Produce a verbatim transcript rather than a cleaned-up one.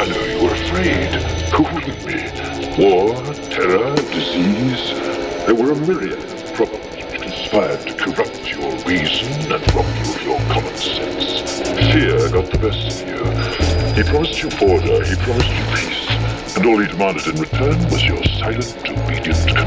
know you were afraid. Who wouldn't be? War, terror, disease. There were a myriad of problems which conspired to corrupt your reason and rob you of your common sense. Fear got the best of you. He promised you order, he promised you peace, and all he demanded in return was your silent, obedient consent.